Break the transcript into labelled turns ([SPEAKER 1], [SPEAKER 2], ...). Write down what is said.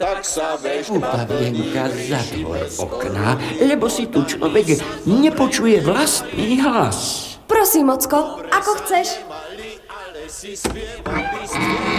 [SPEAKER 1] tak sa veď
[SPEAKER 2] Pavienka, zatvor okná, lebo si tu človek nepočuje vlastný hlas.
[SPEAKER 3] Prosím, Ocko, ako chceš.
[SPEAKER 1] ale si spievali